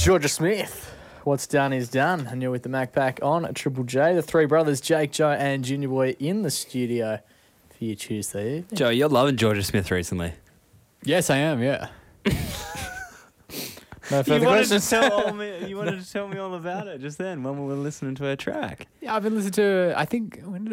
Georgia Smith. What's done is done. And you're with the Mac Pack on Triple J. The three brothers, Jake, Joe, and Junior Boy, in the studio for your Tuesday evening. Joe, you're loving Georgia Smith recently. Yes, I am, yeah. No You further wanted, questions. you wanted to tell me all about it just then when we were listening to her track. Yeah, I've been listening to, I think, when did